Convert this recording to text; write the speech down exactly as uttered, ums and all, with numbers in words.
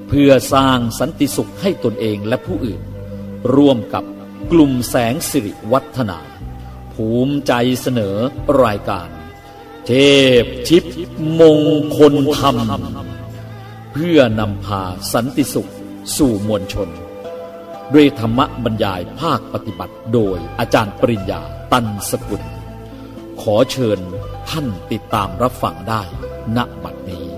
เพื่อสร้างสันติสุขให้ตนเองและผู้อื่นร่วมกับกลุ่มแสงสิริวัฒนาภูมิใจเสนอรายการเทพทิพย์มงคลธรรมเพื่อนำพาสันติสุขสู่มวลชนด้วยธรรมบรรยายภาคปฏิบัติโดยอาจารย์ปริญญาตันสกุลขอเชิญท่านติดตามรับฟังได้ณบัด